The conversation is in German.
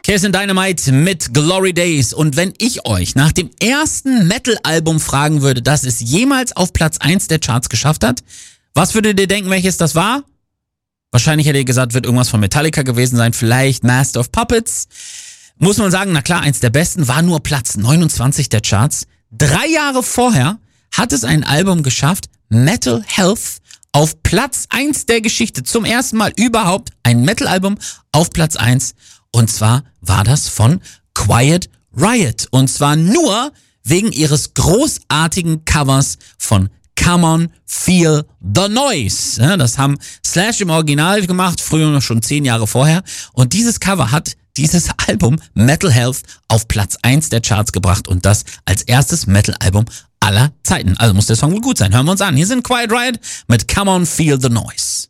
Casey Dynamite mit Glory Days. Und wenn ich euch nach dem ersten Metal-Album fragen würde, das es jemals auf Platz 1 der Charts geschafft hat, was würdet ihr denken, welches das war? Wahrscheinlich hätte ihr gesagt, wird irgendwas von Metallica gewesen sein, vielleicht Master of Puppets. Muss man sagen, na klar, eins der besten, war nur Platz 29 der Charts. 3 Jahre vorher hat es ein Album geschafft, Metal Health, auf Platz 1 der Geschichte. Zum ersten Mal überhaupt ein Metal-Album auf Platz 1. Und zwar war das von Quiet Riot. Und zwar nur wegen ihres großartigen Covers von Come On, Feel the Noise. Ja, das haben Slash im Original gemacht, früher noch schon 10 Jahre vorher. Und dieses Cover hat dieses Album Metal Health auf Platz 1 der Charts gebracht. Und das als erstes Metal-Album aller Zeiten. Also muss der Song wohl gut sein. Hören wir uns an. Hier sind Quiet Riot mit Come On, Feel the Noise.